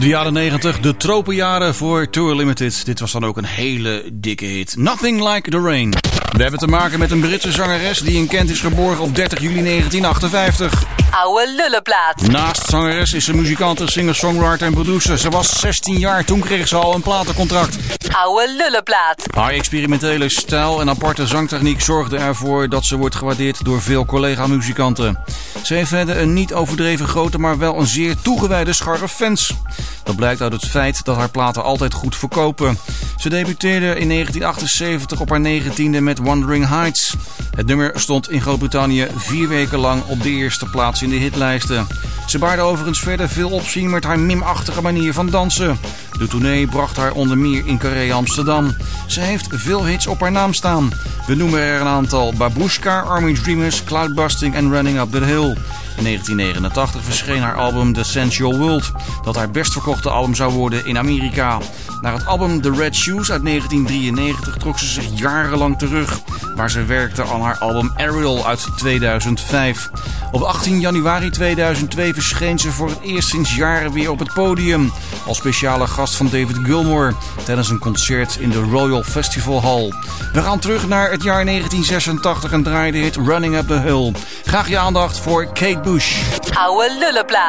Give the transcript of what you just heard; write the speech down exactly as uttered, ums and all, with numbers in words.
De jaren negentig, de tropenjaren voor Tour Limited. Dit was dan ook een hele dikke hit. Nothing Like the Rain. We hebben te maken met een Britse zangeres die in Kent is geboren op dertig juli negentien achtenvijftig. Oude lullenplaat. Naast zangeres is ze muzikante, singer-songwriter en producer. Ze was zestien jaar, toen kreeg ze al een platencontract. Oude lullenplaat. Haar experimentele stijl en aparte zangtechniek zorgden ervoor dat ze wordt gewaardeerd door veel collega-muzikanten. Ze heeft verder een niet overdreven grote, maar wel een zeer toegewijde scharre fans. Dat blijkt uit het feit dat haar platen altijd goed verkopen. Ze debuteerde in negentien achtenzeventig op haar negentiende met Wuthering Heights. Het nummer stond in Groot-Brittannië vier weken lang op de eerste plaats in de hitlijsten. Ze baarde overigens verder veel opzien met haar mimachtige manier van dansen. De tournee bracht haar onder meer in Carré Amsterdam. Ze heeft veel hits op haar naam staan. We noemen er een aantal: Babushka, Army Dreamers, Cloudbusting en Running Up the Hill. In negentien negenentachtig verscheen haar album The Sensual World, dat haar best verkochte album zou worden in Amerika. Na het album The Red Shoes uit negentien drieënnegentig trok ze zich jarenlang terug, waar ze werkte aan haar album Ariel uit tweeduizend vijf. Op achttien januari tweeduizend twee verscheen ze voor het eerst sinds jaren weer op het podium, als speciale gast van David Gilmour tijdens een concert in de Royal Festival Hall. We gaan terug naar het jaar negentien zesentachtig en draaien de hit Running Up the Hill. Graag je aandacht voor Kate Bush. Oude lullenplaat.